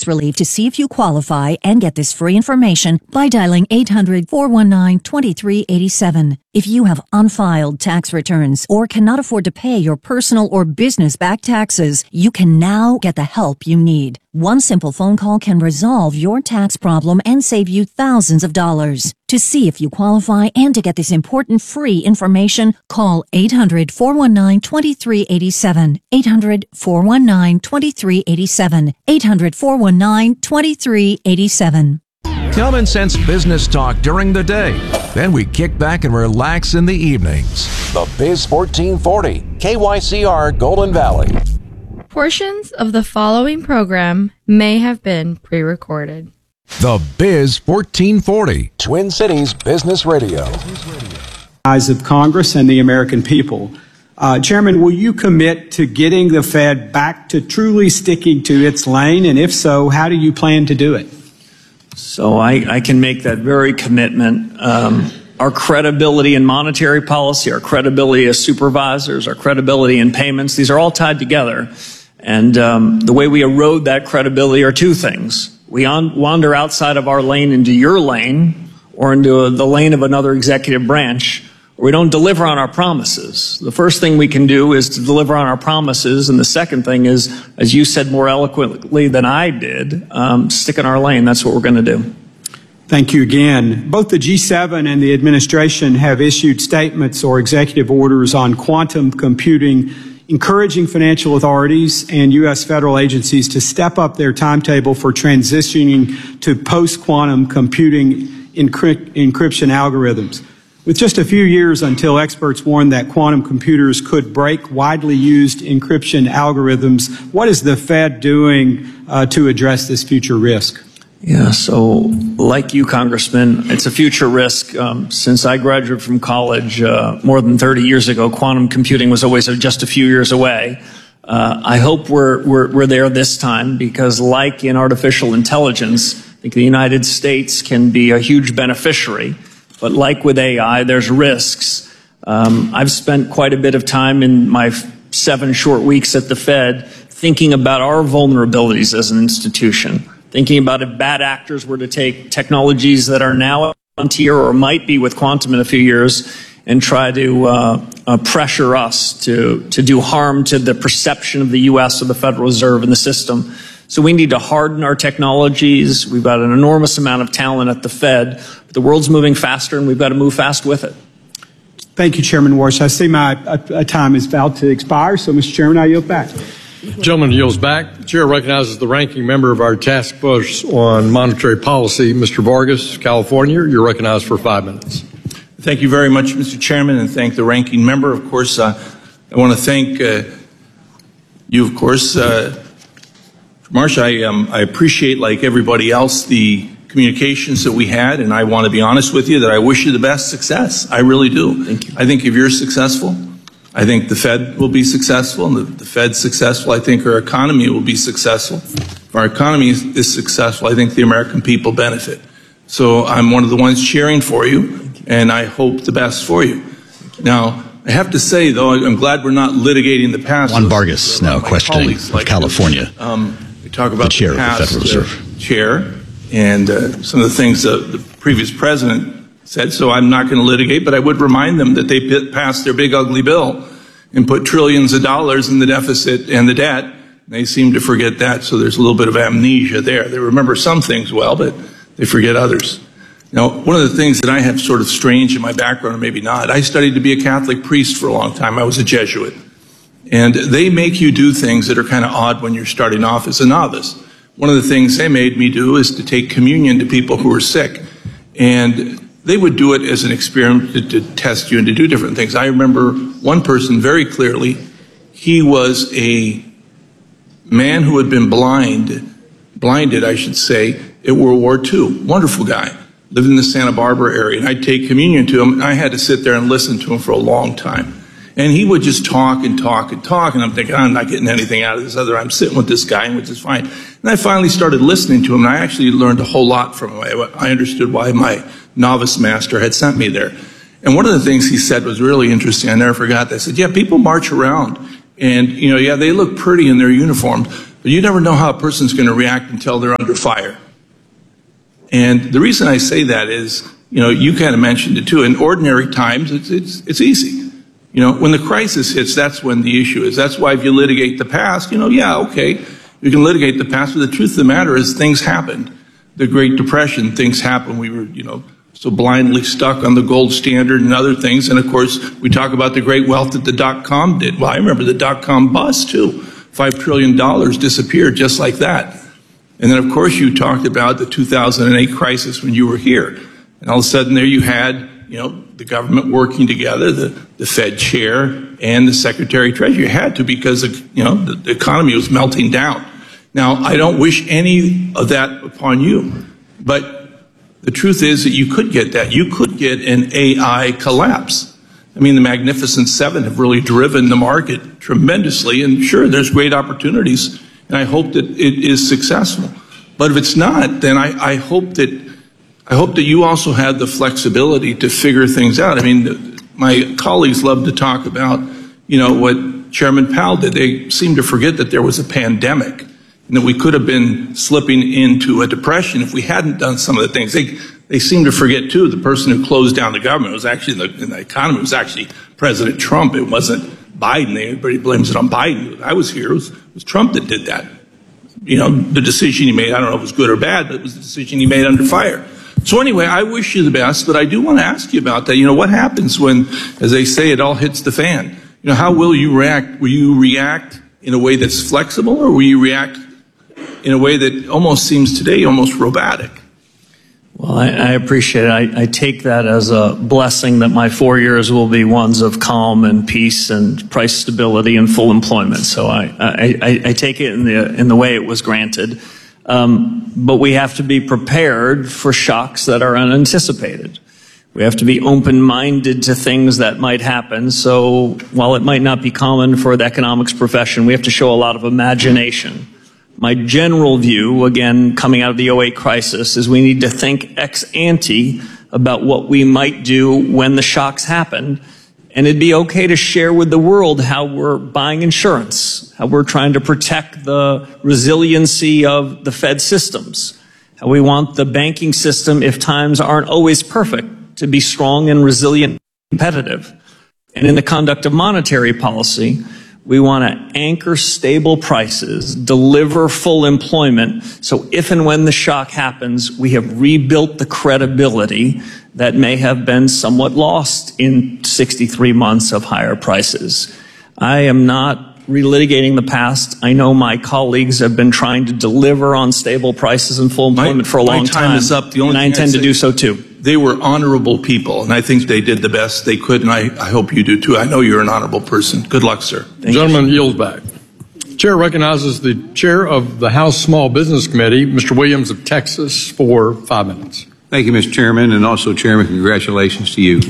tax relief to see if you qualify and get this free information by dialing 800-419-2387. If you have unfiled tax returns or cannot afford to pay your personal or business-backed taxes, you can now get the help you need. One simple phone call can resolve your tax problem and save you thousands of dollars. To see if you qualify and to get this important free information, call 800-419-2387. 800-419-2387. 800-419-2387. Common sense business talk during the day. Then we kick back and relax in the evenings. The Biz 1440, KYCR Golden Valley. Portions of the following program may have been pre-recorded. The Biz 1440, Twin Cities Business Radio. Eyes of Congress and the American people. Chairman, will you commit to getting the Fed back to truly sticking to its lane? And if so, how do you plan to do it? So I can make that very commitment. Our credibility in monetary policy, our credibility as supervisors, our credibility in payments, these are all tied together. And the way we erode that credibility are two things. We wander outside of our lane into your lane or into the lane of another executive branch, or we don't deliver on our promises. The first thing we can do is to deliver on our promises, and the second thing is, as you said more eloquently than I did, stick in our lane. That's what we're going to do. Thank you again. Both the G7 and the administration have issued statements or executive orders on quantum computing, encouraging financial authorities and U.S. federal agencies to step up their timetable for transitioning to post-quantum computing encryption algorithms. With just a few years until experts warned that quantum computers could break widely used encryption algorithms, what is the Fed doing to address this future risk? Yeah, so like you, Congressman, it's a future risk. Since I graduated from college more than 30 years ago, quantum computing was always just a few years away. I hope we're there this time because, like in artificial intelligence, I think the United States can be a huge beneficiary. But like with AI, there's risks. I've spent quite a bit of time in my 7 short weeks at the Fed thinking about our vulnerabilities as an institution. Thinking about if bad actors were to take technologies that are now on tier or might be with quantum in a few years and try to pressure us to do harm to the perception of the U.S. or the Federal Reserve and the system. So we need to harden our technologies. We've got an enormous amount of talent at the Fed. But the world's moving faster, and we've got to move fast with it. Thank you, Chairman Warsh. I see my time is about to expire, so, Mr. Chairman, I yield back. Gentleman yields back. The chair recognizes the ranking member of our task force on monetary policy, Mr. Vargas, California. You're recognized for 5 minutes. Thank you very much, Mr. Chairman, and thank the ranking member. Of course, I want to thank you, of course. Marcia, I appreciate, like everybody else, the communications that we had, and I want to be honest with you that I wish you the best success. I really do. Thank you. I think if you're successful, I think the Fed will be successful, and the Fed's successful, I think our economy will be successful. If our economy is successful, I think the American people benefit. So I'm one of the ones cheering for you, and I hope the best for you. Now, I have to say, though, I'm glad we're not litigating the past. Juan Vargas now questioning of California. We talk about the chair the past, of the Federal Reserve. Chair, and some of the things the previous president said, so I'm not going to litigate, but I would remind them that they passed their big ugly bill and put trillions of dollars in the deficit and the debt. They seem to forget that, so there's a little bit of amnesia there. They remember some things well, but they forget others. Now, one of the things that I have sort of strange in my background, or maybe not, I studied to be a Catholic priest for a long time. I was a Jesuit. And they make you do things that are kind of odd when you're starting off as a novice. One of the things they made me do is to take communion to people who were sick. And they would do it as an experiment to test you and to do different things. I remember one person very clearly. He was a man who had been blinded, I should say, at World War II. Wonderful guy. Lived in the Santa Barbara area. And I'd take communion to him. And I had to sit there and listen to him for a long time. And he would just talk and talk and talk. And I'm thinking, I'm not getting anything out of this other. I'm sitting with this guy, which is fine. And I finally started listening to him. And I actually learned a whole lot from him. I understood why my novice master had sent me there. And one of the things he said was really interesting. I never forgot that. I said, yeah, people march around. And, you know, yeah, they look pretty in their uniforms. But but you never know how a person's going to react until they're under fire. And the reason I say that is, you kind of mentioned it too. In ordinary times, it's easy. When the crisis hits, that's when the issue is. That's why if you litigate the past, okay, you can litigate the past, but the truth of the matter is things happened. The Great Depression, things happened. We were, so blindly stuck on the gold standard and other things. And of course, we talk about the great wealth that the dot-com did. Well, I remember the dot-com bust too. $5 trillion disappeared just like that. And then of course you talked about the 2008 crisis when you were here. And all of a sudden there you had, the government working together, the Fed chair and the Secretary of Treasury. You had to because, the economy was melting down. Now, I don't wish any of that upon you, but the truth is that you could get that. You could get an AI collapse. I mean, the Magnificent Seven have really driven the market tremendously, and sure, there's great opportunities, and I hope that it is successful. But if it's not, then I hope that you also have the flexibility to figure things out. I mean, my colleagues love to talk about, what Chairman Powell did. They seem to forget that there was a pandemic and that we could have been slipping into a depression if we hadn't done some of the things. They seem to forget, too, the person who closed down the government was actually, in the economy, was actually President Trump. It wasn't Biden. Everybody blames it on Biden. I was here. It was Trump that did that. The decision he made, I don't know if it was good or bad, but it was the decision he made under fire. So anyway, I wish you the best, but I do want to ask you about that. What happens when, as they say, it all hits the fan? How will you react? Will you react in a way that's flexible, or will you react in a way that almost seems today almost robotic? Well, I appreciate it. I take that as a blessing that my 4 years will be ones of calm and peace and price stability and full employment. So I take it in the way it was granted. But we have to be prepared for shocks that are unanticipated. We have to be open-minded to things that might happen. So while it might not be common for the economics profession, we have to show a lot of imagination. My general view, again, coming out of the 2008 crisis, is we need to think ex ante about what we might do when the shocks happen. And it'd be okay to share with the world how we're buying insurance, how we're trying to protect the resiliency of the Fed systems, how we want the banking system, if times aren't always perfect, to be strong and resilient and competitive. And in the conduct of monetary policy, we want to anchor stable prices, deliver full employment, so if and when the shock happens, we have rebuilt the credibility that may have been somewhat lost in 63 months of higher prices. I am not relitigating the past. I know my colleagues have been trying to deliver on stable prices and full employment for a long time. My time is up. And I intend to do so too. They were honorable people, and I think they did the best they could, and I hope you do too. I know you're an honorable person. Good luck, sir. The gentleman yields back. Chair recognizes the chair of the House Small Business Committee, Mr. Williams of Texas, for 5 minutes. Thank you, Mr. Chairman, and also, Chairman, congratulations to you.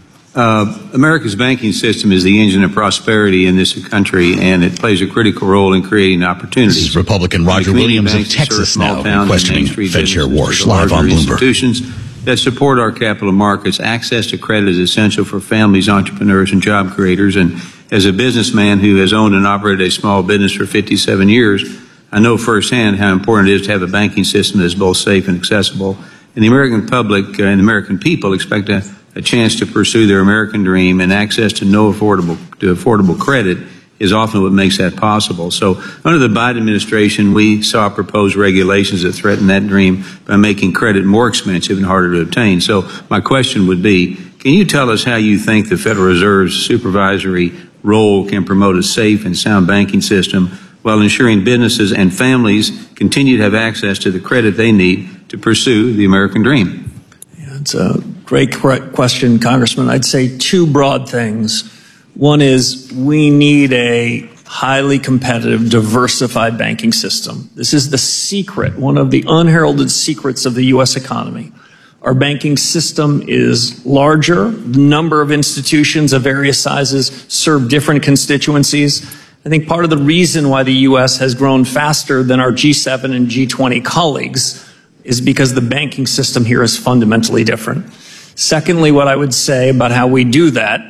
America's banking system is the engine of prosperity in this country, and it plays a critical role in creating opportunities. This is Republican Roger Williams of Texas now questioning Fed Chair Warsh live on Bloomberg. Institutions that support our capital markets. Access to credit is essential for families, entrepreneurs, and job creators. And as a businessman who has owned and operated a small business for 57 years, I know firsthand how important it is to have a banking system that is both safe and accessible. And the American public and the American people expect a chance to pursue their American dream, and access to affordable credit is often what makes that possible. So under the Biden administration, we saw proposed regulations that threaten that dream by making credit more expensive and harder to obtain. So my question would be, can you tell us how you think the Federal Reserve's supervisory role can promote a safe and sound banking system while ensuring businesses and families continue to have access to the credit they need to pursue the American dream? Yeah, it's a great question, Congressman. I'd say two broad things. One is we need a highly competitive, diversified banking system. This is the secret, one of the unheralded secrets of the U.S. economy. Our banking system is larger. The number of institutions of various sizes serve different constituencies. I think part of the reason why the U.S. has grown faster than our G7 and G20 colleagues is because the banking system here is fundamentally different. Secondly, what I would say about how we do that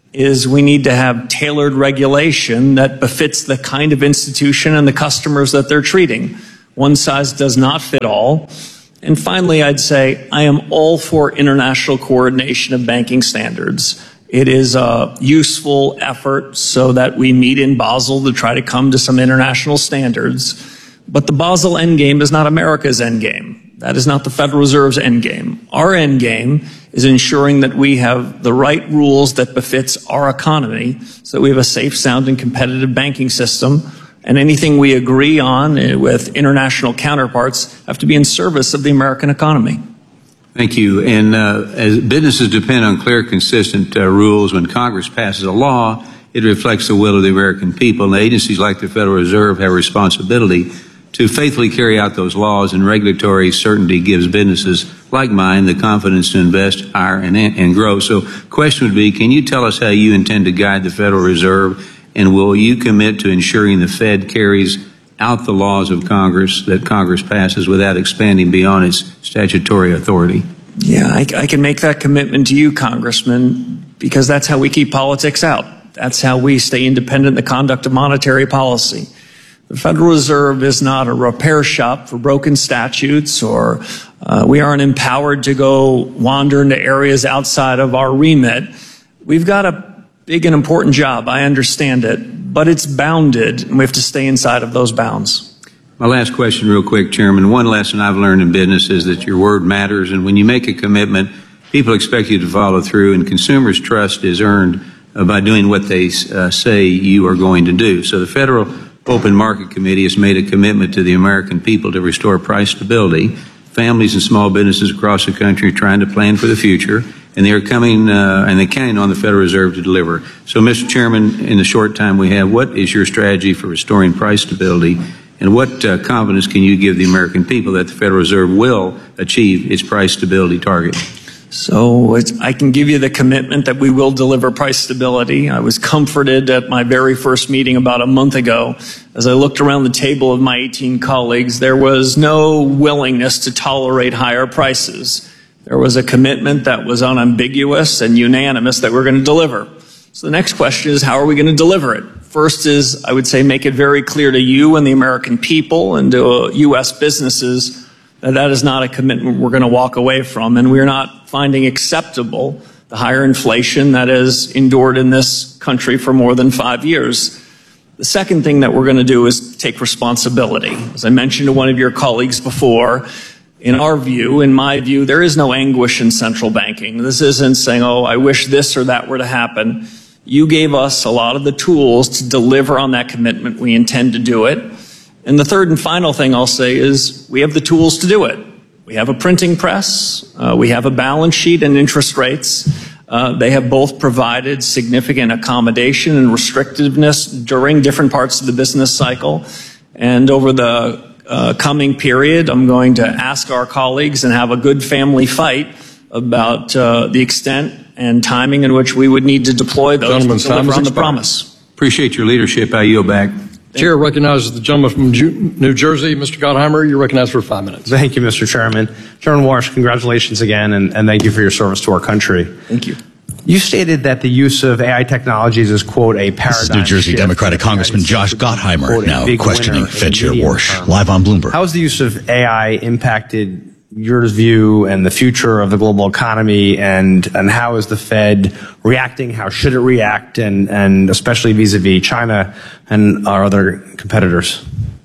is we need to have tailored regulation that befits the kind of institution and the customers that they're treating. One size does not fit all. And finally, I'd say I am all for international coordination of banking standards. It is a useful effort so that we meet in Basel to try to come to some international standards. But the Basel endgame is not America's endgame. That is not the Federal Reserve's endgame. Our endgame is ensuring that we have the right rules that befits our economy so that we have a safe, sound, and competitive banking system. And anything we agree on with international counterparts have to be in service of the American economy. Thank you. And as businesses depend on clear, consistent rules, when Congress passes a law, it reflects the will of the American people. And agencies like the Federal Reserve have a responsibility to faithfully carry out those laws, and regulatory certainty gives businesses like mine the confidence to invest, hire, and grow. So question would be, can you tell us how you intend to guide the Federal Reserve, and will you commit to ensuring the Fed carries out the laws of Congress that Congress passes without expanding beyond its statutory authority? Yeah, I can make that commitment to you, Congressman, because that's how we keep politics out. That's how we stay independent in the conduct of monetary policy. The Federal Reserve is not a repair shop for broken statutes, or we aren't empowered to go wander into areas outside of our remit. We've got a big and important job, I understand it, but it's bounded, and we have to stay inside of those bounds. My last question real quick, Chairman. One lesson I've learned in business is that your word matters, and when you make a commitment, people expect you to follow through, and consumers' trust is earned by doing what they say you are going to do. So the Federal Open Market Committee has made a commitment to the American people to restore price stability. Families and small businesses across the country are trying to plan for the future, and they are coming and they're counting on the Federal Reserve to deliver. So, Mr. Chairman, in the short time we have, what is your strategy for restoring price stability, and what confidence can you give the American people that the Federal Reserve will achieve its price stability target? So I can give you the commitment that we will deliver price stability. I was comforted at my very first meeting about a month ago. As I looked around the table of my 18 colleagues, there was no willingness to tolerate higher prices. There was a commitment that was unambiguous and unanimous that we're going to deliver. So the next question is, how are we going to deliver it? First is, I would say, make it very clear to you and the American people and to U.S. businesses that is not a commitment we're going to walk away from, and we're not finding acceptable the higher inflation that has endured in this country for more than 5 years. The second thing that we're going to do is take responsibility. As I mentioned to one of your colleagues before, in our view, in my view, there is no anguish in central banking. This isn't saying, oh, I wish this or that were to happen. You gave us a lot of the tools to deliver on that commitment. We intend to do it. And the third and final thing I'll say is we have the tools to do it. We have a printing press, we have a balance sheet and interest rates. They have both provided significant accommodation and restrictiveness during different parts of the business cycle. And over the coming period, I'm going to ask our colleagues and have a good family fight about the extent and timing in which we would need to deploy those to deliver on the promise. Appreciate your leadership. I yield back. Chair recognizes the gentleman from New Jersey, Mr. Gottheimer. You're recognized for 5 minutes. Thank you, Mr. Chairman. Chairman Warsh, congratulations again, and thank you for your service to our country. Thank you. You stated that the use of AI technologies is, quote, a paradigm This is New Jersey shift. Democratic Congressman Josh Gottheimer now questioning Fed Chair Warsh, live on Bloomberg. How has the use of AI impacted your view and the future of the global economy, and how is the Fed reacting? How should it react, and especially vis-a-vis China and our other competitors?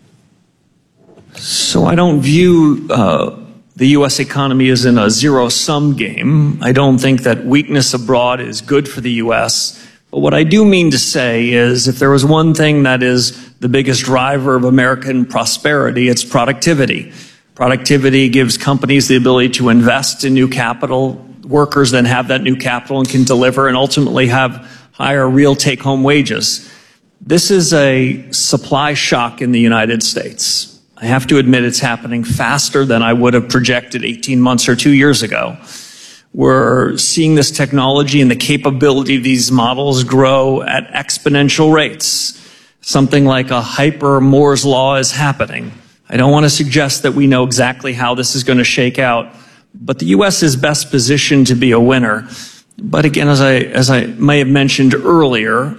So I don't view the U.S. economy as in a zero-sum game. I don't think that weakness abroad is good for the U.S. But what I do mean to say is if there was one thing that is the biggest driver of American prosperity, it's productivity. Productivity gives companies the ability to invest in new capital. Workers then have that new capital and can deliver and ultimately have higher real take-home wages. This is a supply shock in the United States. I have to admit it's happening faster than I would have projected 18 months or 2 years ago. We're seeing this technology and the capability of these models grow at exponential rates. Something like a hyper Moore's law is happening. I don't want to suggest that we know exactly how this is going to shake out, but the U.S. is best positioned to be a winner. But again, as I may have mentioned earlier,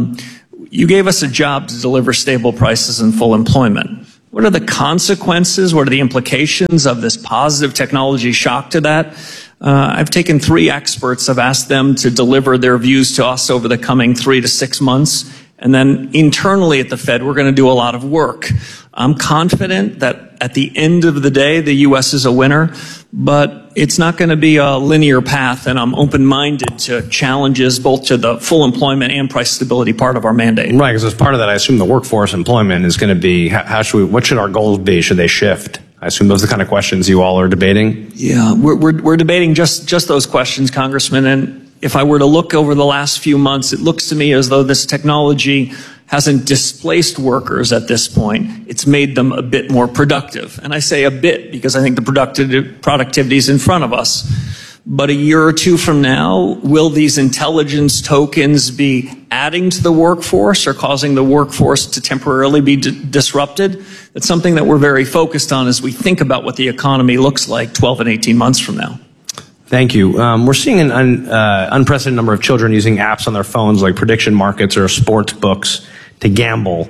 you gave us a job to deliver stable prices and full employment. What are the consequences? What are the implications of this positive technology shock to that? I've taken 3 experts. I've asked them to deliver their views to us over the coming 3 to 6 months. And then internally at the Fed, we're going to do a lot of work. I'm confident that at the end of the day, the U.S. is a winner, but it's not going to be a linear path, and I'm open-minded to challenges both to the full employment and price stability part of our mandate. Right, because as part of that, I assume the workforce employment is going to be, what should our goals be? Should they shift? I assume those are the kind of questions you all are debating? Yeah, we're debating just those questions, Congressman, and if I were to look over the last few months, it looks to me as though this technology hasn't displaced workers at this point. It's made them a bit more productive. And I say a bit because I think the productivity is in front of us. But a year or 2 from now, will these intelligence tokens be adding to the workforce or causing the workforce to temporarily be disrupted? That's something that we're very focused on as we think about what the economy looks like 12 and 18 months from now. Thank you. We're seeing an unprecedented number of children using apps on their phones like prediction markets or sports books to gamble.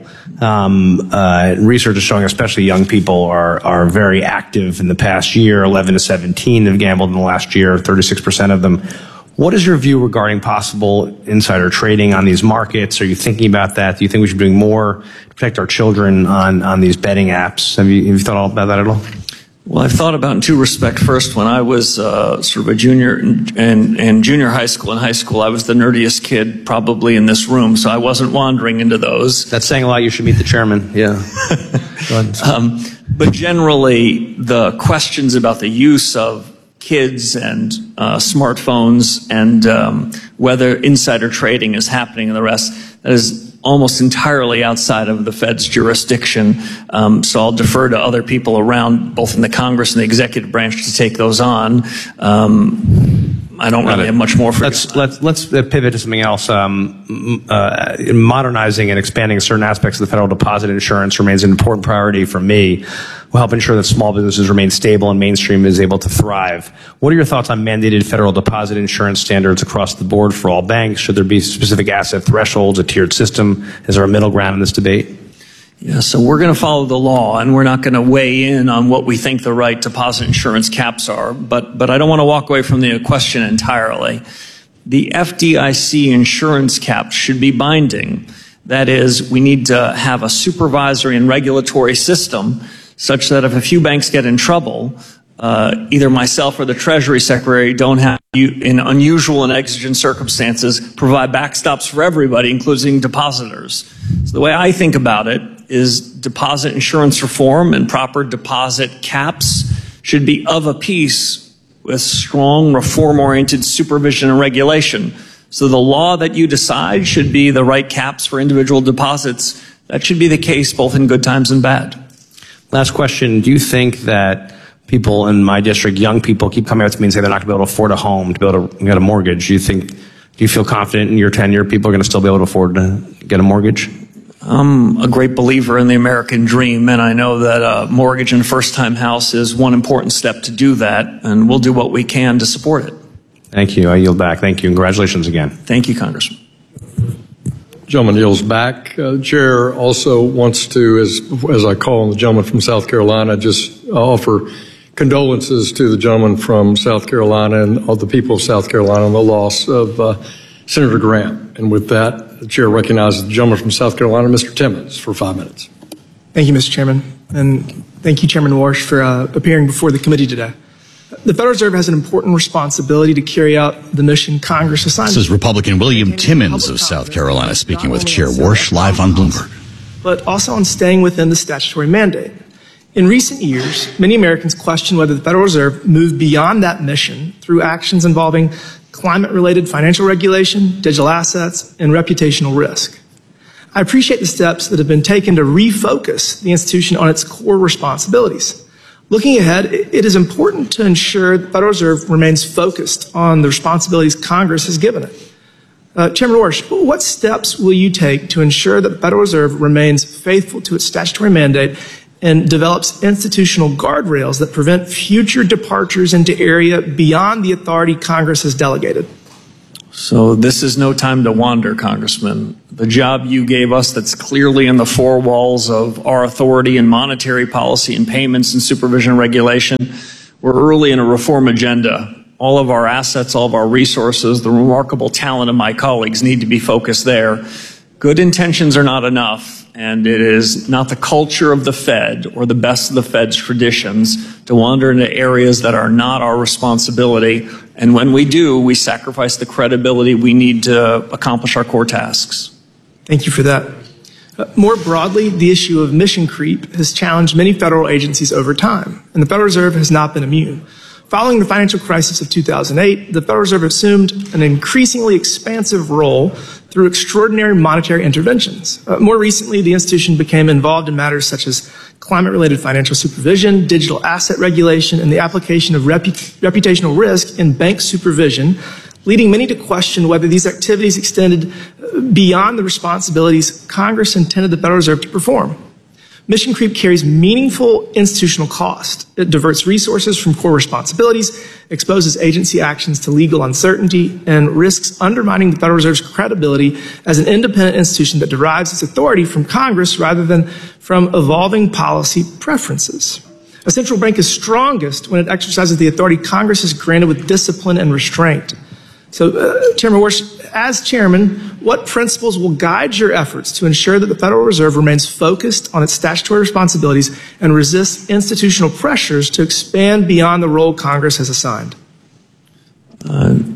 Research is showing especially young people are very active in the past year. 11 to 17 have gambled in the last year, 36% of them. What is your view regarding possible insider trading on these markets? Are you thinking about that? Do you think we should be doing more to protect our children on these betting apps? Have you thought about that at all? Well, I've thought about in 2 respects. First, when I was sort of a junior in junior high school and high school, I was the nerdiest kid probably in this room, so I wasn't wandering into those. That's saying a lot. You should meet the chairman. Yeah. Go ahead. But generally, the questions about the use of kids and smartphones and whether insider trading is happening and the rest, that is almost entirely outside of the Fed's jurisdiction. So I'll defer to other people around, both in the Congress and the executive branch, to take those on. I don't really have much more for Let's pivot to something else. Modernizing and expanding certain aspects of the federal deposit insurance remains an important priority for me. Will help ensure that small businesses remain stable and mainstream is able to thrive. What are your thoughts on mandated federal deposit insurance standards across the board for all banks? Should there be specific asset thresholds, a tiered system? Is there a middle ground in this debate? Yeah, so we're going to follow the law, and we're not going to weigh in on what we think the right deposit insurance caps are. But I don't want to walk away from the question entirely. The FDIC insurance caps should be binding. That is, we need to have a supervisory and regulatory system such that if a few banks get in trouble, either myself or the Treasury Secretary don't have, in unusual and exigent circumstances, provide backstops for everybody, including depositors. So the way I think about it is deposit insurance reform and proper deposit caps should be of a piece with strong reform-oriented supervision and regulation. So the law that you decide should be the right caps for individual deposits. That should be the case both in good times and bad. Last question. Do you think that people in my district, young people, keep coming up to me and say they're not going to be able to afford a home, to be able to get a mortgage? Do you feel confident in your tenure people are going to still be able to afford to get a mortgage? I'm a great believer in the American dream, and I know that a mortgage and first-time house is one important step to do that, and we'll do what we can to support it. Thank you. I yield back. Thank you. Congratulations again. Thank you, Congressman. Gentleman yields back. The chair also wants to, as I call on the gentleman from South Carolina, just offer condolences to the gentleman from South Carolina and all the people of South Carolina on the loss of Senator Grant. And with that, the chair recognizes the gentleman from South Carolina, Mr. Timmons, for 5 minutes. Thank you, Mr. Chairman. And thank you, Chairman Warsh, for appearing before the committee today. The Federal Reserve has an important responsibility to carry out the mission Congress assigned. This is Republican William Timmons of South Carolina speaking with Chair Warsh live on Bloomberg. But also on staying within the statutory mandate. In recent years, many Americans question whether the Federal Reserve moved beyond that mission through actions involving climate-related financial regulation, digital assets, and reputational risk. I appreciate the steps that have been taken to refocus the institution on its core responsibilities. Looking ahead, it is important to ensure the Federal Reserve remains focused on the responsibilities Congress has given it. Chairman Warsh, what steps will you take to ensure that the Federal Reserve remains faithful to its statutory mandate and develops institutional guardrails that prevent future departures into area beyond the authority Congress has delegated? So this is no time to wander, Congressman. The job you gave us that's clearly in the four walls of our authority in monetary policy and payments and supervision and regulation, we're early in a reform agenda. All of our assets, all of our resources, the remarkable talent of my colleagues need to be focused there. Good intentions are not enough, and it is not the culture of the Fed or the best of the Fed's traditions to wander into areas that are not our responsibility. And when we do, we sacrifice the credibility we need to accomplish our core tasks. Thank you for that. More broadly, the issue of mission creep has challenged many federal agencies over time, and the Federal Reserve has not been immune. Following the financial crisis of 2008, the Federal Reserve assumed an increasingly expansive role through extraordinary monetary interventions. More recently, the institution became involved in matters such as climate-related financial supervision, digital asset regulation, and the application of reputational risk in bank supervision, leading many to question whether these activities extended beyond the responsibilities Congress intended the Federal Reserve to perform. Mission creep carries meaningful institutional cost. It diverts resources from core responsibilities, exposes agency actions to legal uncertainty, and risks undermining the Federal Reserve's credibility as an independent institution that derives its authority from Congress rather than from evolving policy preferences. A central bank is strongest when it exercises the authority Congress has granted with discipline and restraint. So, Chairman Warsh, as chairman, what principles will guide your efforts to ensure that the Federal Reserve remains focused on its statutory responsibilities and resists institutional pressures to expand beyond the role Congress has assigned? The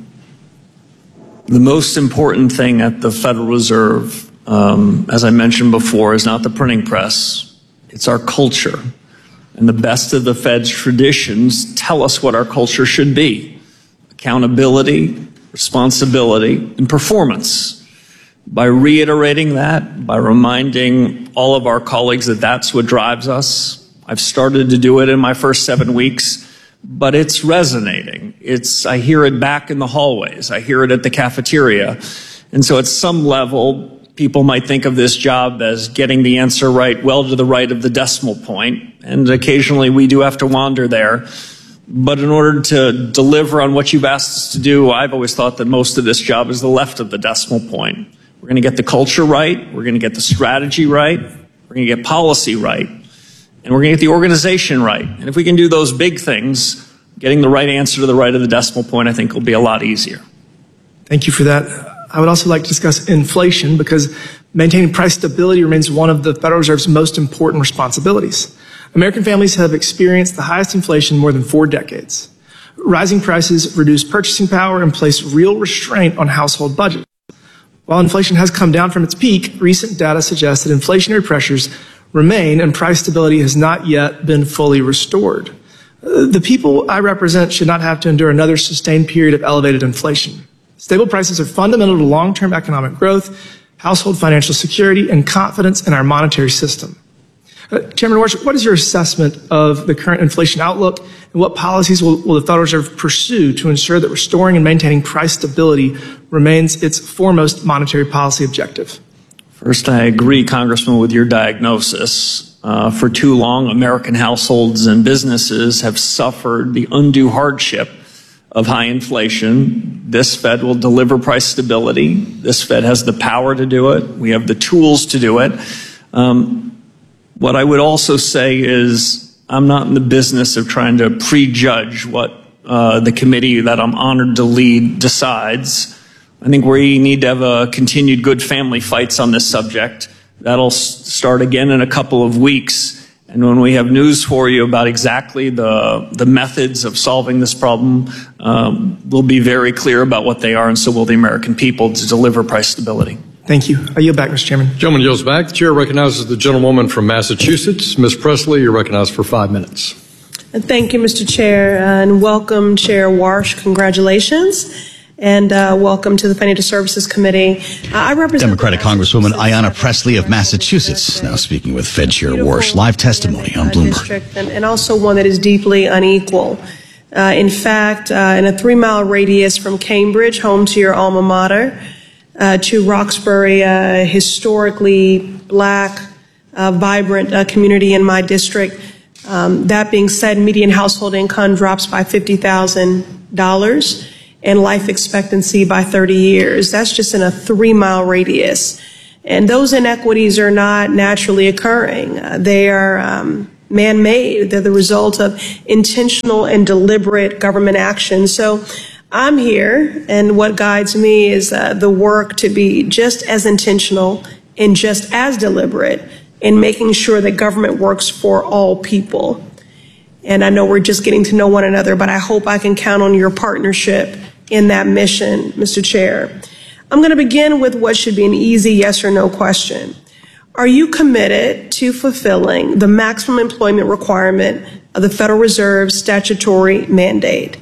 most important thing at the Federal Reserve, as I mentioned before, is not the printing press. It's our culture. And the best of the Fed's traditions tell us what our culture should be. Accountability, responsibility, and performance. By reiterating that, by reminding all of our colleagues that that's what drives us, I've started to do it in my first 7 weeks, but it's resonating. I hear it back in the hallways. I hear it at the cafeteria. And so at some level, people might think of this job as getting the answer right, well to the right of the decimal point. And occasionally we do have to wander there. But in order to deliver on what you've asked us to do, I've always thought that most of this job is the left of the decimal point. We're going to get the culture right. We're going to get the strategy right. We're going to get policy right. And we're going to get the organization right. And if we can do those big things, getting the right answer to the right of the decimal point, I think will be a lot easier. Thank you for that. I would also like to discuss inflation because maintaining price stability remains one of the Federal Reserve's most important responsibilities. American families have experienced the highest inflation in more than 4 decades. Rising prices reduce purchasing power and place real restraint on household budgets. While inflation has come down from its peak, recent data suggests that inflationary pressures remain and price stability has not yet been fully restored. The people I represent should not have to endure another sustained period of elevated inflation. Stable prices are fundamental to long-term economic growth, household financial security, and confidence in our monetary system. Chairman Warsh, what is your assessment of the current inflation outlook, and what policies will the Federal Reserve pursue to ensure that restoring and maintaining price stability remains its foremost monetary policy objective? First, I agree, Congressman, with your diagnosis. For too long, American households and businesses have suffered the undue hardship of high inflation. This Fed will deliver price stability. This Fed has the power to do it. We have the tools to do it. What I would also say is I'm not in the business of trying to prejudge what the committee that I'm honored to lead decides. I think we need to have a continued good family fights on this subject. That'll start again in a couple of weeks. And when we have news for you about exactly the methods of solving this problem, we'll be very clear about what they are, and so will the American people, to deliver price stability. Thank you. I yield back, Mr. Chairman. Gentleman yields back. The chair recognizes the gentlewoman from Massachusetts. Ms. Presley, you're recognized for 5 minutes. Thank you, Mr. Chair, and welcome, Chair Warsh. Congratulations. And welcome to the Financial Services Committee. I represent Democratic Congresswoman Ayanna Presley of Massachusetts, now speaking with Fed Chair Warsh. Live testimony on Bloomberg. District, and also one that is deeply unequal. In fact, in a 3-mile radius from Cambridge, home to your alma mater, to Roxbury, a historically black, vibrant community in my district. That being said, median household income drops by $50,000. and life expectancy by 30 years. That's just in a 3-mile radius. And those inequities are not naturally occurring. They are man-made. They're the result of intentional and deliberate government action. So I'm here, and what guides me is the work to be just as intentional and just as deliberate in making sure that government works for all people. And I know we're just getting to know one another, but I hope I can count on your partnership in that mission, Mr. Chair. I'm going to begin with what should be an easy yes or no question. Are you committed to fulfilling the maximum employment requirement of the Federal Reserve's statutory mandate?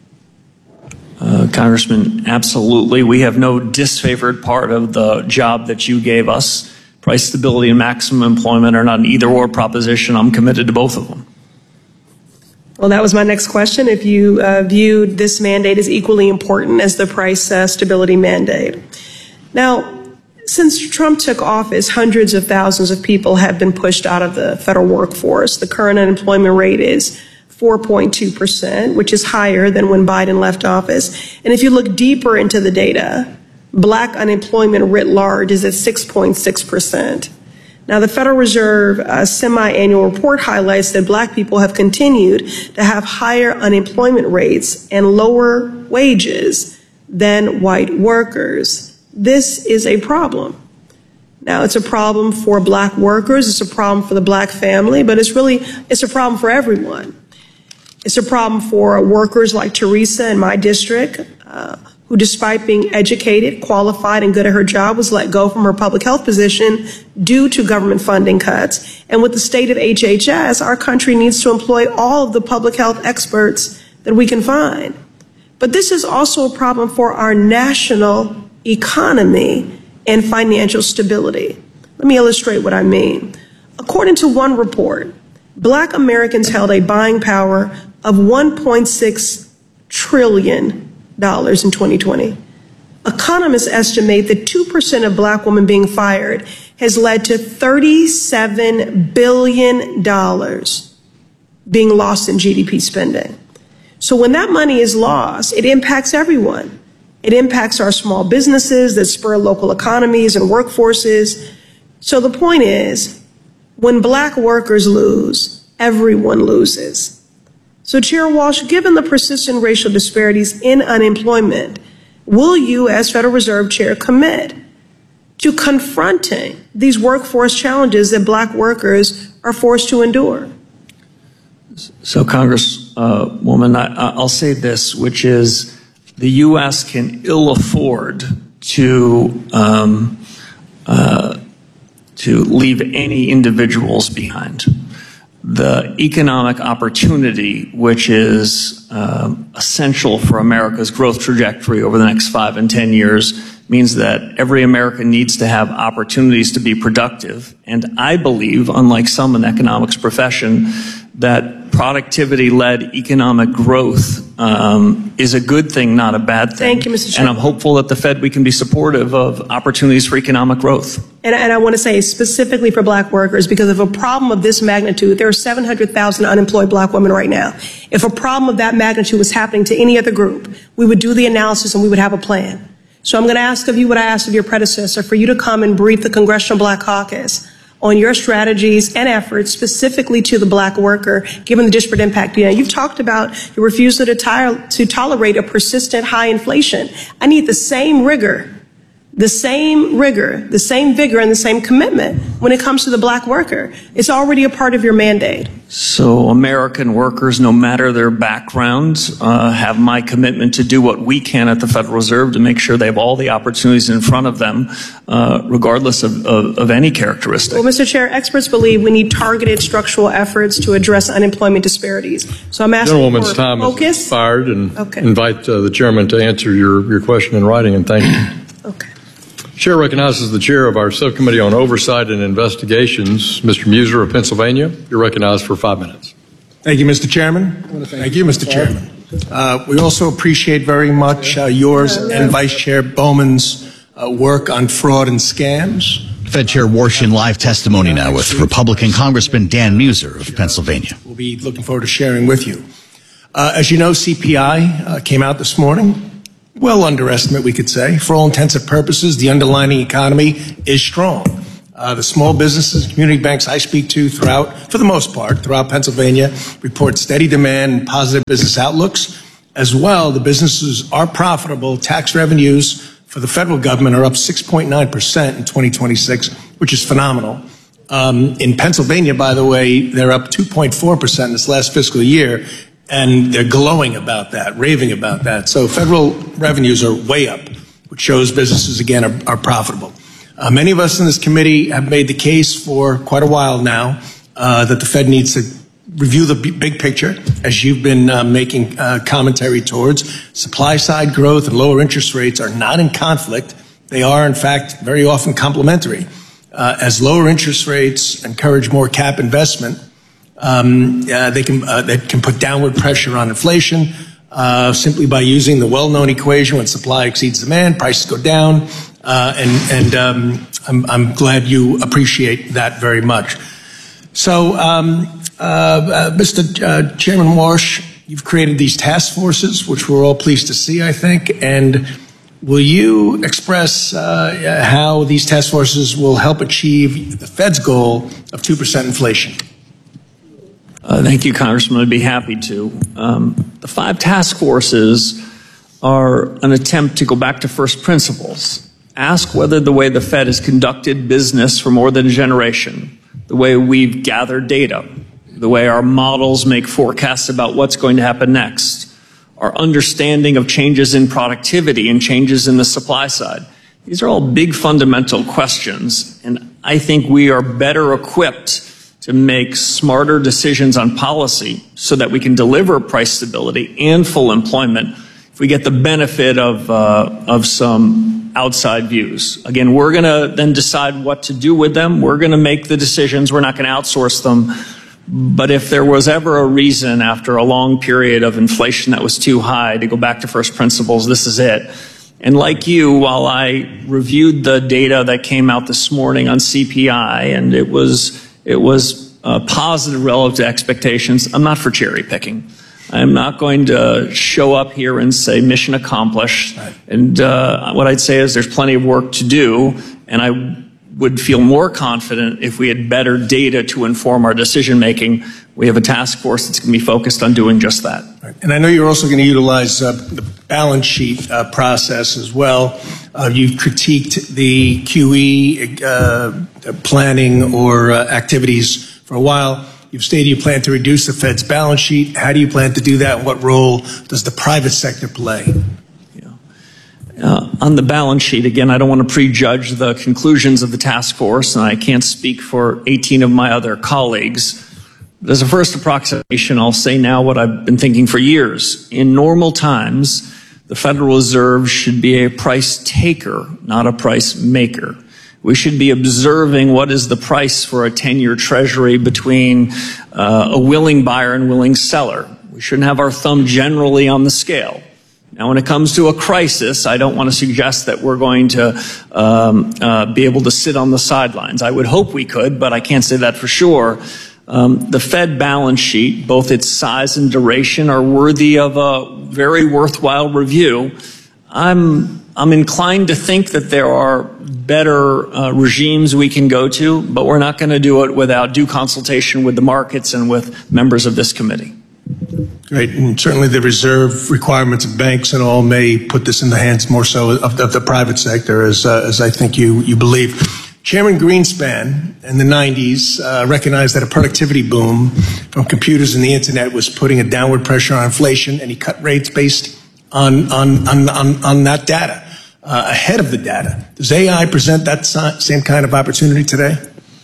Congressman, absolutely. We have no disfavored part of the job that you gave us. Price stability and maximum employment are not an either-or proposition. I'm committed to both of them. Well, that was my next question. If you viewed this mandate as equally important as the price stability mandate. Now, since Trump took office, hundreds of thousands of people have been pushed out of the federal workforce. The current unemployment rate is 4.2%, which is higher than when Biden left office. And if you look deeper into the data, black unemployment writ large is at 6.6%. Now, the Federal Reserve semi-annual report highlights that black people have continued to have higher unemployment rates and lower wages than white workers. This is a problem. Now, it's a problem for black workers, it's a problem for the black family, but it's a problem for everyone. It's a problem for workers like Teresa in my district, who, despite being educated, qualified, and good at her job, was let go from her public health position due to government funding cuts. And with the state of HHS, our country needs to employ all of the public health experts that we can find. But this is also a problem for our national economy and financial stability. Let me illustrate what I mean. According to one report, black Americans held a buying power of $1.6 trillion in 2020. Economists estimate that 2% of black women being fired has led to $37 billion being lost in GDP spending. So when that money is lost, it impacts everyone. It impacts our small businesses that spur local economies and workforces. So the point is, when black workers lose, everyone loses. So, Chair Walsh, given the persistent racial disparities in unemployment, will you, as Federal Reserve Chair, commit to confronting these workforce challenges that black workers are forced to endure? So, Congresswoman, I'll say this, which is the U.S. can ill afford to leave any individuals behind. The economic opportunity, which is essential for America's growth trajectory over the next 5 and 10 years, means that every American needs to have opportunities to be productive. And I believe, unlike some in the economics profession, that productivity-led economic growth is a good thing, not a bad thing. Thank you, Mr. Chairman. And I'm hopeful that the Fed, we can be supportive of opportunities for economic growth. And I want to say specifically for black workers, because of a problem of this magnitude, there are 700,000 unemployed black women right now. If a problem of that magnitude was happening to any other group, we would do the analysis and we would have a plan. So I'm going to ask of you what I asked of your predecessor, for you to come and brief the Congressional Black Caucus on your strategies and efforts specifically to the black worker, given the disparate impact. You know, you've talked about your refusal to tolerate a persistent high inflation. I need the same rigor, the same vigor, and the same commitment when it comes to the black worker. It's already a part of your mandate. So American workers, no matter their backgrounds, have my commitment to do what we can at the Federal Reserve to make sure they have all the opportunities in front of them, regardless of any characteristic. Well, Mr. Chair, experts believe we need targeted structural efforts to address unemployment disparities. So I'm asking Gentlewoman's for time focus. is expired, and invite the chairman to answer your question in writing, and thank you. Okay. Chair recognizes the chair of our Subcommittee on Oversight and Investigations, Mr. Muser of Pennsylvania. You're recognized for 5 minutes. Thank you, Mr. Chairman. Thank you, Mr. Chairman. We also appreciate very much yours and Vice Chair Bowman's work on fraud and scams. Fed Chair Warsh in live testimony now with Republican Congressman Dan Muser of Pennsylvania. We'll be looking forward to sharing with you. As you know, CPI came out this morning. well underestimate, we could say. For all intents and purposes, the underlying economy is strong. The small businesses, community banks I speak to for the most part, throughout Pennsylvania, report steady demand and positive business outlooks. As well, the businesses are profitable. Tax revenues for the federal government are up 6.9% in 2026, which is phenomenal. In Pennsylvania, by the way, they're up 2.4% this last fiscal year, and they're glowing about that, raving about that. So federal revenues are way up, which shows businesses, again, are profitable. Many of us in this committee have made the case for quite a while now that the Fed needs to review the big picture, as you've been making commentary towards. Supply side growth and lower interest rates are not in conflict. They are, in fact, very often complementary. As lower interest rates encourage more cap investment, they can put downward pressure on inflation simply by using the well-known equation: when supply exceeds demand, prices go down. I'm glad you appreciate that very much. So, Mr. Chairman Warsh, you've created these task forces, which we're all pleased to see, I think. And will you express how these task forces will help achieve the Fed's goal of 2% inflation? Thank you, Congressman. I'd be happy to. The 5 task forces are an attempt to go back to first principles. Ask whether the way the Fed has conducted business for more than a generation, the way we've gathered data, the way our models make forecasts about what's going to happen next, our understanding of changes in productivity and changes in the supply side. These are all big fundamental questions, and I think we are better equipped to make smarter decisions on policy so that we can deliver price stability and full employment if we get the benefit of some outside views. Again, we're going to then decide what to do with them. We're going to make the decisions. We're not going to outsource them. But if there was ever a reason after a long period of inflation that was too high to go back to first principles, this is it. And like you, while I reviewed the data that came out this morning on CPI, and it was positive relative to expectations, I'm not for cherry picking. I'm not going to show up here and say mission accomplished. Right. And what I'd say is there's plenty of work to do, and I would feel more confident if we had better data to inform our decision making. We have a task force that's going to be focused on doing just that. Right. And I know you're also going to utilize the balance sheet process as well. You've critiqued the QE planning or activities for a while. You've stated you plan to reduce the Fed's balance sheet. How do you plan to do that? And what role does the private sector play? On the balance sheet, again, I don't want to prejudge the conclusions of the task force, and I can't speak for 18 of my other colleagues. But as a first approximation, I'll say now what I've been thinking for years. In normal times, the Federal Reserve should be a price taker, not a price maker. We should be observing what is the price for a 10-year treasury between a willing buyer and willing seller. We shouldn't have our thumb generally on the scale. Now, when it comes to a crisis, I don't want to suggest that we're going to be able to sit on the sidelines. I would hope we could, but I can't say that for sure. The Fed balance sheet, both its size and duration, are worthy of a very worthwhile review. I'm inclined to think that there are better regimes we can go to, but we're not going to do it without due consultation with the markets and with members of this committee. Great. And certainly the reserve requirements of banks and all may put this in the hands more so of the private sector, as I think you believe. Chairman Greenspan in the 90s recognized that a productivity boom from computers and the internet was putting a downward pressure on inflation, and he cut rates based on that data, ahead of the data. Does AI present that same kind of opportunity today?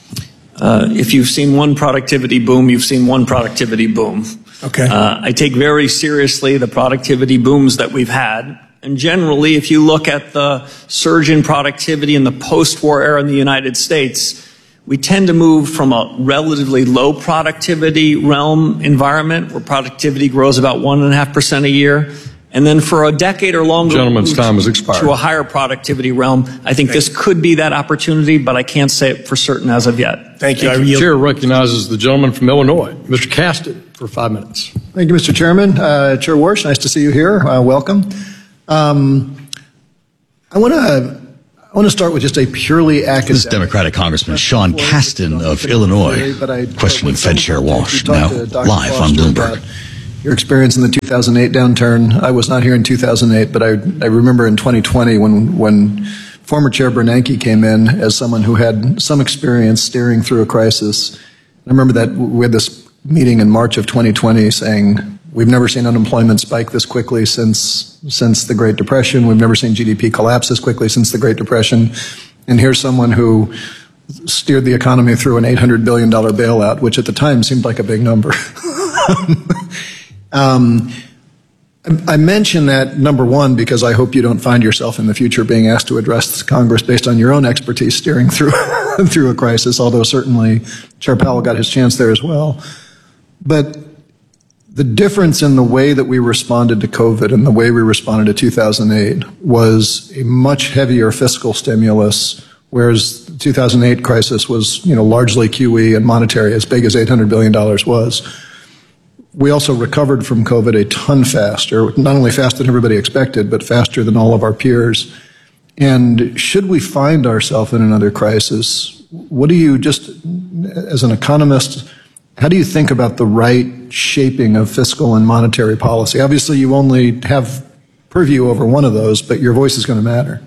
If you've seen one productivity boom, you've seen one productivity boom. Okay. I take very seriously the productivity booms that we've had. And generally, if you look at the surge in productivity in the post-war era in the United States, we tend to move from a relatively low productivity realm environment where productivity grows about 1.5% a year. And then for a decade or longer, gentleman's time has expired, to a higher productivity realm. I think this could be that opportunity, but I can't say it for certain as of yet. Thank you. The chair recognizes the gentleman from Illinois, Mr. Caston, for 5 minutes. Thank you, Mr. Chairman. Chair Warsh, nice to see you here. Welcome. I want to start with just a purely academic. This is Democratic Congressman Sean Casten of Illinois questioning Fed Chair Walsh, now live on Bloomberg. Your experience in the 2008 downturn. I was not here in 2008, but I remember in 2020 when former Chair Bernanke came in as someone who had some experience steering through a crisis. I remember that we had this meeting in March of 2020 saying, we've never seen unemployment spike this quickly since the Great Depression. We've never seen GDP collapse this quickly since the Great Depression. And here's someone who steered the economy through an $800 billion bailout, which at the time seemed like a big number. I mention that, number one, because I hope you don't find yourself in the future being asked to address Congress based on your own expertise steering through through a crisis, although certainly Chair Powell got his chance there as well. But the difference in the way that we responded to COVID and the way we responded to 2008 was a much heavier fiscal stimulus, whereas the 2008 crisis was, largely QE and monetary, as big as $800 billion was. We also recovered from COVID a ton faster, not only faster than everybody expected, but faster than all of our peers. And should we find ourselves in another crisis, what do you, just as an economist, how do you think about the right shaping of fiscal and monetary policy? Obviously, you only have purview over one of those, but your voice is going to matter.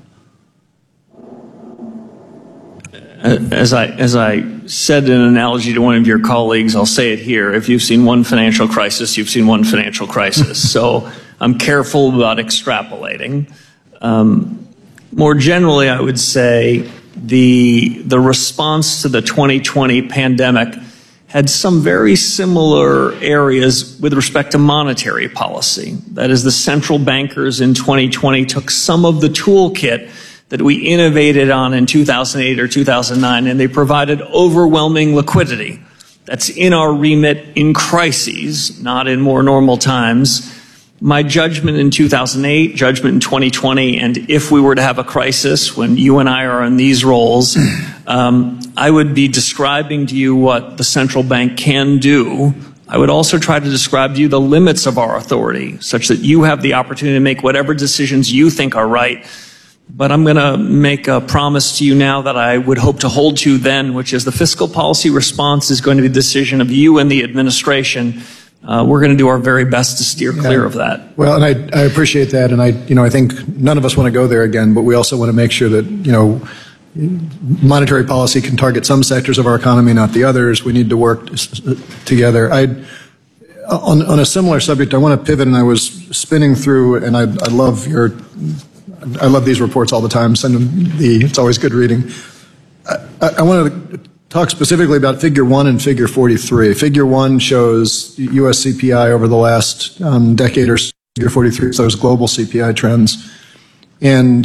As I said in an analogy to one of your colleagues, I'll say it here. If you've seen one financial crisis, you've seen one financial crisis. So I'm careful about extrapolating. More generally, I would say the response to the 2020 pandemic had some very similar areas with respect to monetary policy. That is, the central bankers in 2020 took some of the toolkit that we innovated on in 2008 or 2009, and they provided overwhelming liquidity. That's in our remit in crises, not in more normal times. My judgment in 2008, judgment in 2020, and if we were to have a crisis when you and I are in these roles, I would be describing to you what the central bank can do. I would also try to describe to you the limits of our authority, such that you have the opportunity to make whatever decisions you think are right. But I'm going to make a promise to you now that I would hope to hold to then, which is the fiscal policy response is going to be the decision of you and the administration. We're going to do our very best to steer clear of that. Well, and I appreciate that, and I think none of us want to go there again, but we also want to make sure that, monetary policy can target some sectors of our economy, not the others. We need to work together. On a similar subject, I want to pivot, and I was spinning through, and I love these reports all the time. Send them it's always good reading. I want to talk specifically about Figure 1 and Figure 43. Figure 1 shows U.S. CPI over the last decade or so. Figure 43 shows global CPI trends. And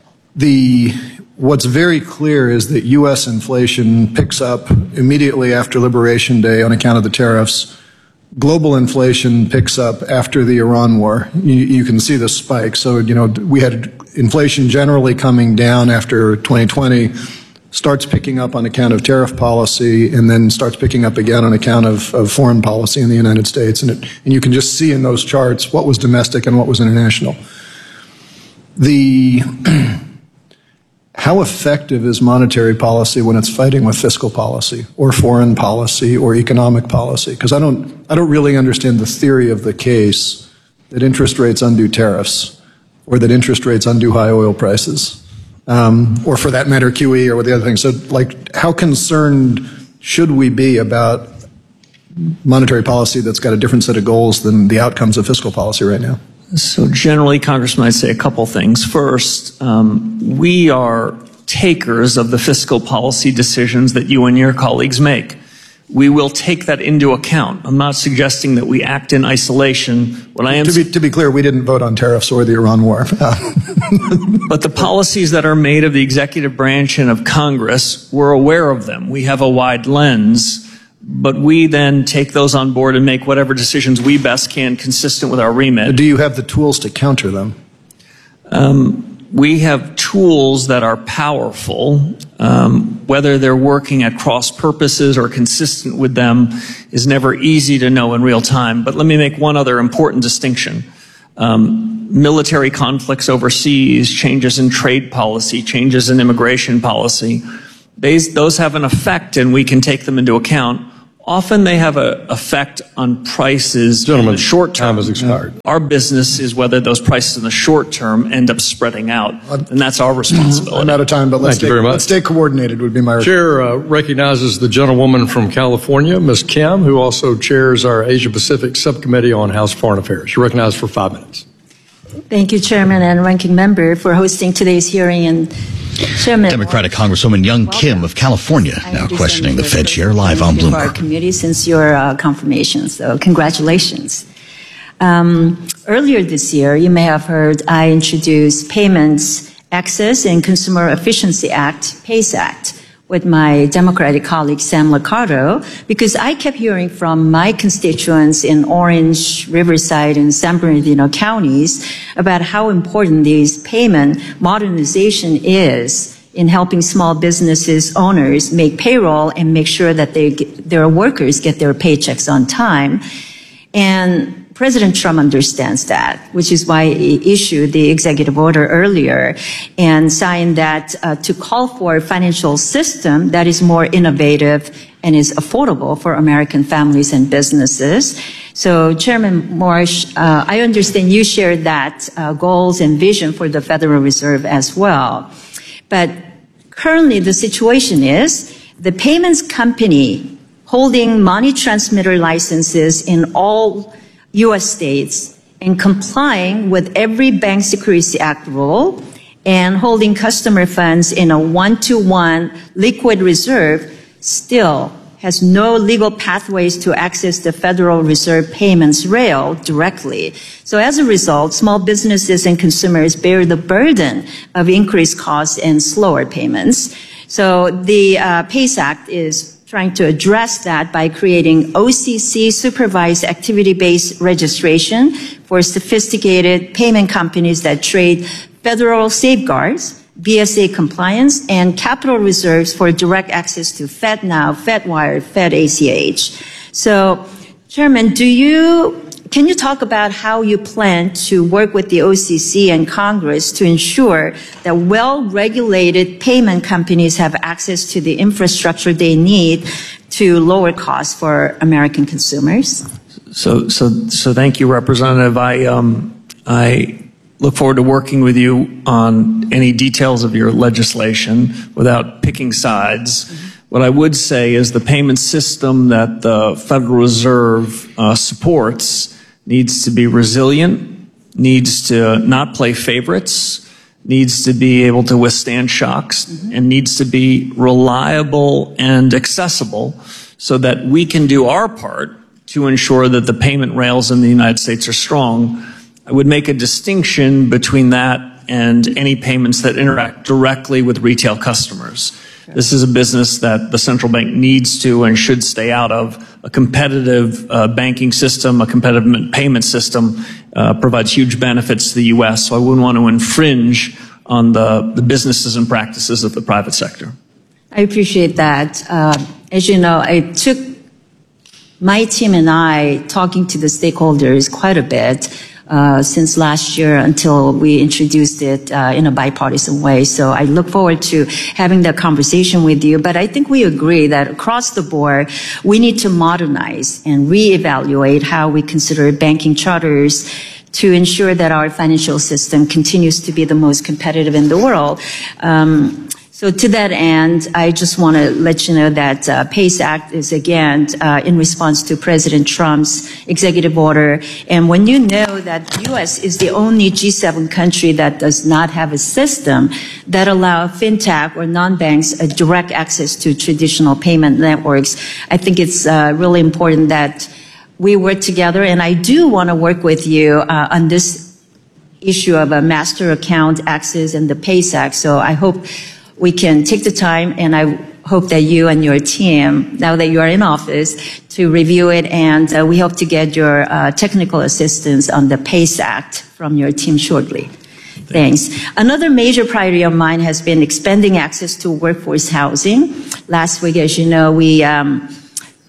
what's very clear is that U.S. inflation picks up immediately after Liberation Day on account of the tariffs. Global inflation picks up after the Iran war. You can see the spike. So, we had inflation generally coming down after 2020, starts picking up on account of tariff policy, and then starts picking up again on account of foreign policy in the United States. And you can just see in those charts what was domestic and what was international. How effective is monetary policy when it's fighting with fiscal policy or foreign policy or economic policy? Because I don't really understand the theory of the case that interest rates undo tariffs or that interest rates undo high oil prices, or for that matter, QE or the other things. So, how concerned should we be about monetary policy that's got a different set of goals than the outcomes of fiscal policy right now? So generally, Congressman, I'd say a couple things. First, we are takers of the fiscal policy decisions that you and your colleagues make. We will take that into account. I'm not suggesting that we act in isolation. What I am to be clear, we didn't vote on tariffs or the Iran war. But the policies that are made of the executive branch and of Congress, we're aware of them. We have a wide lens. But we then take those on board and make whatever decisions we best can consistent with our remit. Do you have the tools to counter them? We have tools that are powerful. Whether they're working at cross purposes or consistent with them is never easy to know in real time. But let me make one other important distinction. military conflicts overseas, changes in trade policy, changes in immigration policy. Those have an effect, and we can take them into account. Often they have an effect on prices in the short term. Time has expired. Our business is whether those prices in the short term end up spreading out, and that's our responsibility. I'm out of time, but let's stay coordinated would be my Chair recognizes the gentlewoman from California, Ms. Kim, who also chairs our Asia Pacific Subcommittee on House Foreign Affairs. You're recognized for 5 minutes. Thank you, Chairman and Ranking Member, for hosting today's hearing. And Chairman, Democratic Congresswoman Young Kim of California now questioning the Fed chair live on for our Bloomberg. committee since your confirmation, so congratulations. Earlier this year, you may have heard I introduced Payments Access and Consumer Efficiency Act, PACE Act, with my Democratic colleague Sam Liccardo, because I kept hearing from my constituents in Orange, Riverside, and San Bernardino counties about how important this payment modernization is in helping small businesses owners make payroll and make sure that their workers get their paychecks on time. And President Trump understands that, which is why he issued the executive order earlier and signed that to call for a financial system that is more innovative and is affordable for American families and businesses. So, Chairman Marsh, I understand you shared that goals and vision for the Federal Reserve as well. But currently the situation is the payments company holding money transmitter licenses in all U.S. states and complying with every Bank Secrecy Act rule and holding customer funds in a 1-to-1 liquid reserve still has no legal pathways to access the Federal Reserve payments rail directly. So as a result, small businesses and consumers bear the burden of increased costs and slower payments. So the PACE Act is trying to address that by creating OCC supervised activity-based registration for sophisticated payment companies that trade federal safeguards, BSA compliance, and capital reserves for direct access to FedNow, FedWire, FedACH. So, Chairman, can you talk about how you plan to work with the OCC and Congress to ensure that well-regulated payment companies have access to the infrastructure they need to lower costs for American consumers? So thank you, Representative. I look forward to working with you on any details of your legislation without picking sides. What I would say is the payment system that the Federal Reserve supports needs to be resilient, needs to not play favorites, needs to be able to withstand shocks, and needs to be reliable and accessible so that we can do our part to ensure that the payment rails in the United States are strong. I would make a distinction between that and any payments that interact directly with retail customers. This is a business that the central bank needs to and should stay out of. A competitive banking system, a competitive payment system provides huge benefits to the U.S., so I wouldn't want to infringe on the businesses and practices of the private sector. I appreciate that. As you know, I took my team and I talking to the stakeholders quite a bit since last year until we introduced it in a bipartisan way. So I look forward to having that conversation with you. But I think we agree that across the board, we need to modernize and reevaluate how we consider banking charters to ensure that our financial system continues to be the most competitive in the world. So to that end, I just want to let you know that PACE Act is, again, in response to President Trump's executive order. And when you know that the U.S. is the only G7 country that does not have a system that allows fintech or non-banks direct access to traditional payment networks, I think it's really important that we work together. And I do want to work with you on this issue of a master account access and the PACE Act. So I hope we can take the time, and I hope that you and your team, now that you are in office, to review it, and we hope to get your technical assistance on the PACE Act from your team shortly. Thanks. Another major priority of mine has been expanding access to workforce housing. Last week, as you know, we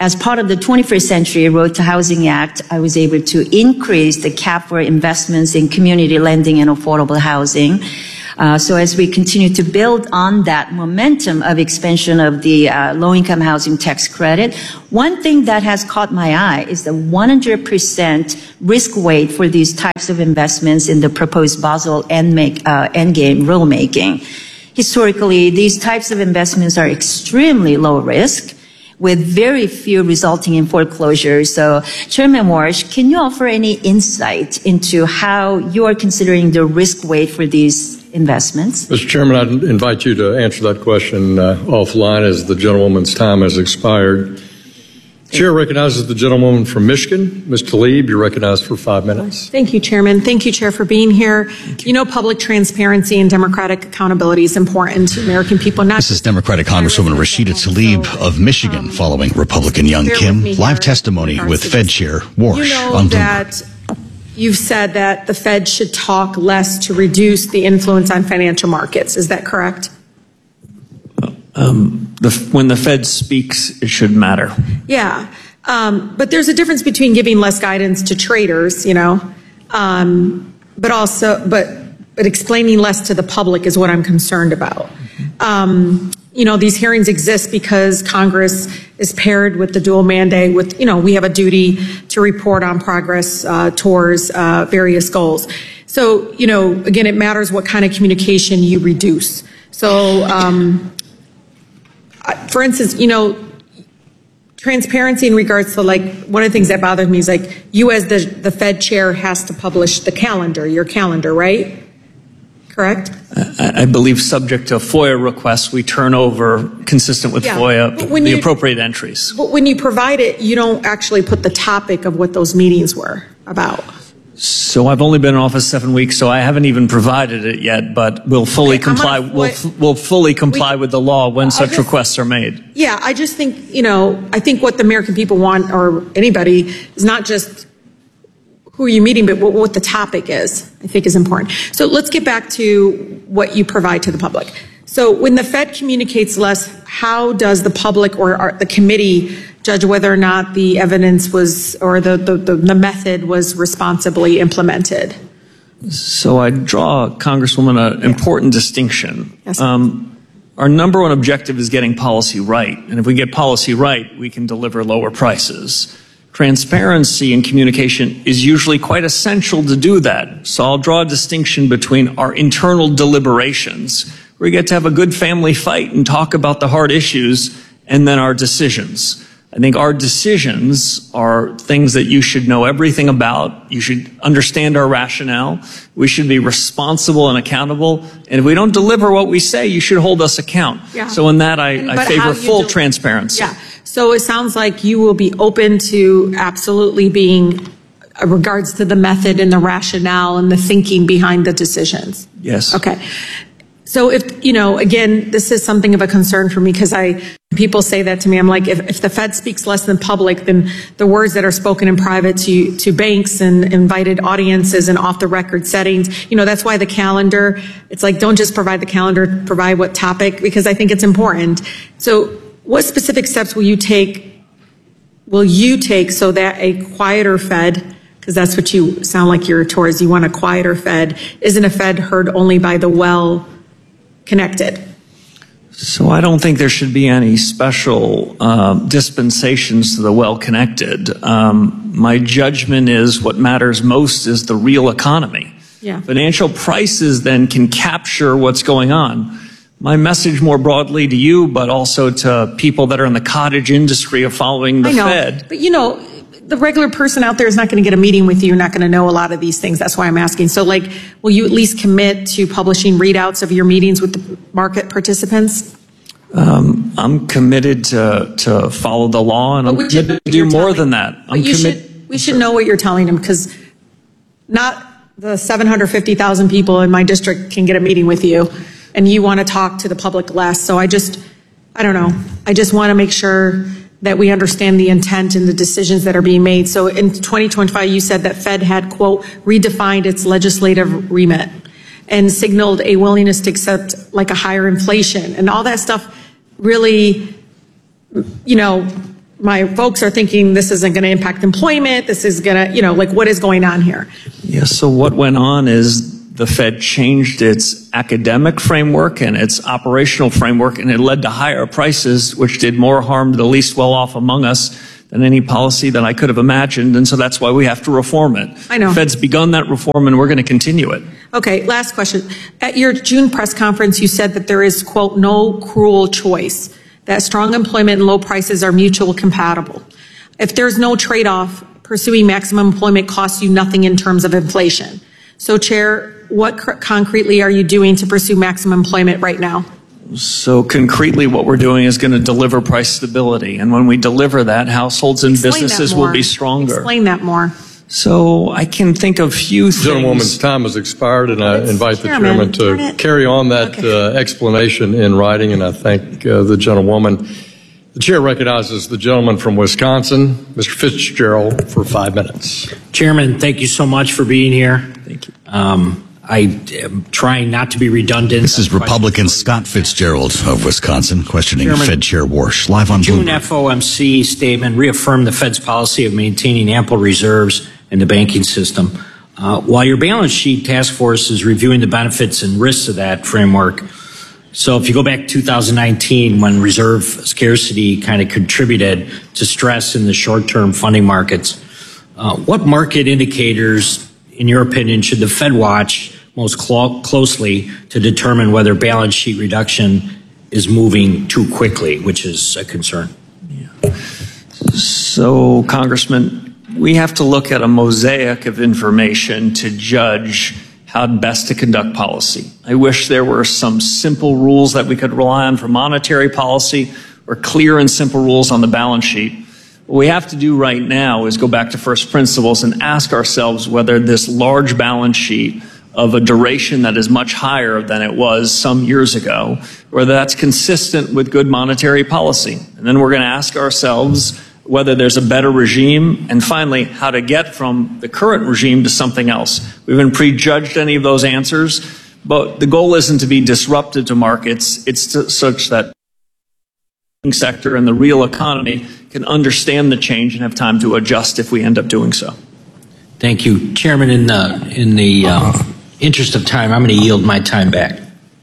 As part of the 21st Century Road to Housing Act, I was able to increase the cap for investments in community lending and affordable housing. So as we continue to build on that momentum of expansion of the low-income housing tax credit, one thing that has caught my eye is the 100% risk weight for these types of investments in the proposed Basel Endgame rulemaking. Historically, these types of investments are extremely low risk, with very few resulting in foreclosures. So, Chairman Warsh, can you offer any insight into how you are considering the risk weight for these investments? Mr. Chairman, I'd invite you to answer that question offline as the gentlewoman's time has expired. Chair recognizes the gentlewoman from Michigan. Ms. Tlaib, you're recognized for 5 minutes. Thank you, Chairman. Thank you, Chair, for being here. You know, public transparency and democratic accountability is important to American people. This is Democratic Congresswoman Rashida Tlaib of Michigan following Republican Young Kim. Live testimony with Fed Chair Warsh on Bloomberg. That you've said that the Fed should talk less to reduce the influence on financial markets. Is that correct? When the Fed speaks, it should matter. Yeah. But there's a difference between giving less guidance to traders, you know, but explaining less to the public is what I'm concerned about. You know, these hearings exist because Congress is paired with the dual mandate with, you know, we have a duty to report on progress towards various goals. So, you know, again, it matters what kind of communication you reduce. So, for instance, you know, transparency in regards to, like, one of the things that bothers me is, like, you as the Fed chair has to publish the calendar, your calendar, right? Correct? I believe subject to FOIA requests, we turn over, consistent with FOIA, the appropriate entries. But when you provide it, you don't actually put the topic of what those meetings were about. So I've only been in office 7 weeks, so I haven't even provided it yet, but we'll fully comply. We'll fully comply with the law when such requests are made. Yeah, I just think, you know, I think what the American people want, or anybody, is not just who are you meeting, but what the topic is, I think is important. So let's get back to what you provide to the public. So when the Fed communicates less, how does the public or the committee judge whether or not the evidence was, or the method was responsibly implemented? So I draw, Congresswoman, an important distinction. Yes. Our number one objective is getting policy right. And if we get policy right, we can deliver lower prices. Transparency and communication is usually quite essential to do that. So I'll draw a distinction between our internal deliberations, where we get to have a good family fight and talk about the hard issues, and then our decisions. I think our decisions are things that you should know everything about. You should understand our rationale. We should be responsible and accountable. And if we don't deliver what we say, you should hold us account. Yeah. So in that, I favor full transparency. Yeah. So it sounds like you will be open to absolutely being, regards to the method and the rationale and the thinking behind the decisions. Yes. Okay. So if, you know, again, this is something of a concern for me because people say that to me. I'm like, if the Fed speaks less than public, then the words that are spoken in private to banks and invited audiences and off the record settings, you know, that's why the calendar, it's like, don't just provide the calendar, provide what topic, because I think it's important. So what specific steps will you take so that a quieter Fed, because that's what you sound like you're towards, you want a quieter Fed, isn't a Fed heard only by the well-connected? So I don't think there should be any special dispensations to the well-connected. My judgment is what matters most is the real economy. Yeah. Financial prices then can capture what's going on. My message more broadly to you, but also to people that are in the cottage industry of following the Fed. But you know, the regular person out there is not going to get a meeting with you. You're not going to know a lot of these things. That's why I'm asking. So, like, will you at least commit to publishing readouts of your meetings with the market participants? I'm committed to follow the law, and I'm committed to do more than that. We should know what you're telling them, because not the 750,000 people in my district can get a meeting with you, and you want to talk to the public less. So I don't know. I just want to make sure that we understand the intent and the decisions that are being made. So in 2025, you said that Fed had, quote, redefined its legislative remit and signaled a willingness to accept like a higher inflation, and all that stuff really, you know, my folks are thinking this isn't going to impact employment. This is going to, like, what is going on here? Yes, so what went on is the Fed changed its academic framework and its operational framework, and it led to higher prices, which did more harm to the least well-off among us than any policy that I could have imagined, and so that's why we have to reform it. I know. The Fed's begun that reform, and we're going to continue it. Okay, last question. At your June press conference, you said that there is, quote, no cruel choice, that strong employment and low prices are mutually compatible. If there's no trade-off, pursuing maximum employment costs you nothing in terms of inflation. So, Chair, what concretely are you doing to pursue maximum employment right now? So concretely, what we're doing is going to deliver price stability. And when we deliver that, households and businesses will be stronger. Explain that more. So I can think of few things. Gentlewoman's time has expired, and I invite the chairman to carry on that explanation in writing, and I thank the gentlewoman. The chair recognizes the gentleman from Wisconsin, Mr. Fitzgerald, for 5 minutes. Chairman, thank you so much for being here. Thank you. I am trying not to be redundant. This is Republican Scott Fitzgerald of Wisconsin questioning Chairman, Fed Chair Warsh live on June Bloomberg. FOMC statement reaffirmed the Fed's policy of maintaining ample reserves in the banking system. While your balance sheet task force is reviewing the benefits and risks of that framework, so if you go back to 2019, when reserve scarcity kind of contributed to stress in the short-term funding markets, what market indicators, in your opinion, should the Fed watch most closely to determine whether balance sheet reduction is moving too quickly, which is a concern? Yeah. So, Congressman, we have to look at a mosaic of information to judge how best to conduct policy. I wish there were some simple rules that we could rely on for monetary policy or clear and simple rules on the balance sheet. What we have to do right now is go back to first principles and ask ourselves whether this large balance sheet of a duration that is much higher than it was some years ago, whether that's consistent with good monetary policy. And then we're going to ask ourselves whether there's a better regime, and finally, how to get from the current regime to something else. We haven't prejudged any of those answers, but the goal isn't to be disruptive to markets. It's such that the sector and the real economy can understand the change and have time to adjust if we end up doing so. Thank you. Chairman, in the interest of time, I'm going to yield my time back.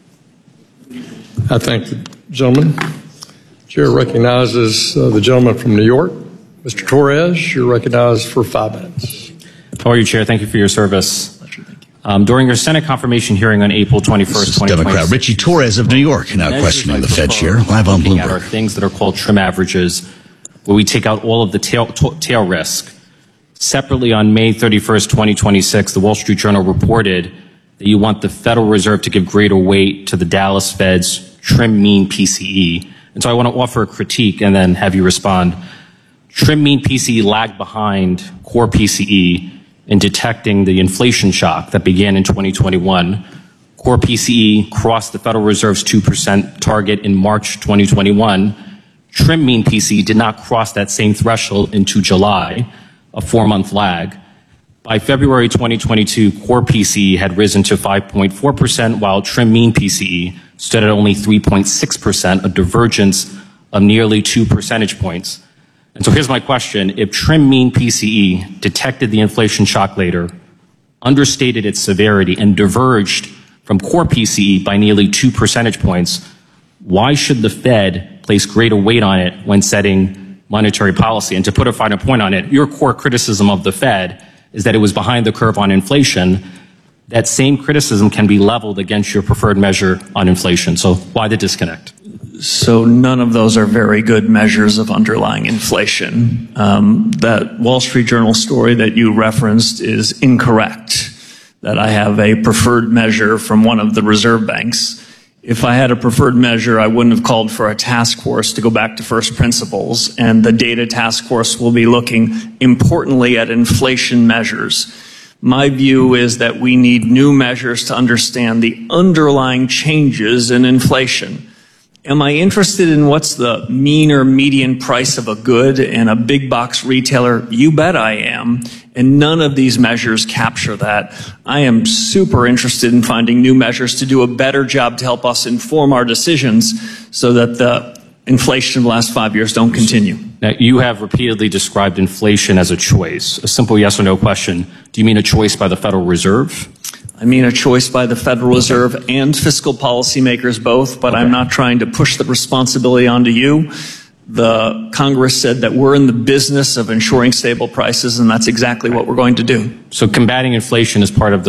I thank the gentleman. Chair recognizes the gentleman from New York. Mr. Torres, you're recognized for 5 minutes. How are you, Chair? Thank you for your service. During your Senate confirmation hearing on April 21st, 2026, Democrat Richie Torres of New York now questioning the Fed chair live on Bloomberg. Are things that are called trim averages, where we take out all of the tail risk. Separately, on May 31st, 2026, the Wall Street Journal reported that you want the Federal Reserve to give greater weight to the Dallas Fed's trim mean PCE. And so I want to offer a critique and then have you respond. Trim mean PCE lagged behind core PCE in detecting the inflation shock that began in 2021. Core PCE crossed the Federal Reserve's 2% target in March 2021. Trim mean PCE did not cross that same threshold into July, a 4-month lag. By February 2022, core PCE had risen to 5.4%, while trim mean PCE stood at only 3.6%, a divergence of nearly 2 percentage points. And so here's my question. If trim mean PCE detected the inflation shock later, understated its severity, and diverged from core PCE by nearly 2 percentage points, why should the Fed place greater weight on it when setting monetary policy? And to put a finer point on it, your core criticism of the Fed is that it was behind the curve on inflation. That same criticism can be leveled against your preferred measure on inflation. So why the disconnect? So none of those are very good measures of underlying inflation. That Wall Street Journal story that you referenced is incorrect, that I have a preferred measure from one of the reserve banks. If I had a preferred measure, I wouldn't have called for a task force to go back to first principles, and the data task force will be looking importantly at inflation measures. My view is that we need new measures to understand the underlying changes in inflation. Am I interested in what's the mean or median price of a good in a big box retailer? You bet I am. And none of these measures capture that. I am super interested in finding new measures to do a better job to help us inform our decisions so that the inflation of the last 5 years don't continue. Now, you have repeatedly described inflation as a choice. A simple yes or no question. Do you mean a choice by the Federal Reserve? I mean a choice by the Federal Reserve and fiscal policymakers both, but I'm not trying to push the responsibility onto you. The Congress said that we're in the business of ensuring stable prices, and that's exactly what we're going to do. So combating inflation is part of the